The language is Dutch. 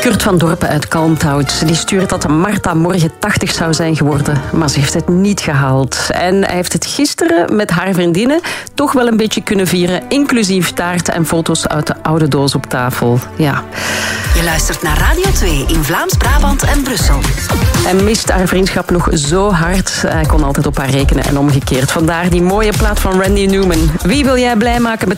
Kurt van Dorpen uit Kalmthout die stuurt dat Marta morgen 80 zou zijn geworden, maar ze heeft het niet gehaald. En hij heeft het gisteren met haar vriendinnen toch wel een beetje kunnen vieren, inclusief taart en foto's uit de oude doos op tafel. Ja. Je luistert naar Radio 2 in Vlaams-Brabant en Brussel. Hij mist haar vriendschap nog zo hard. Hij kon altijd op haar rekenen en omgekeerd. Vandaar die mooie plaat van Randy Newman. Wie wil jij blij maken met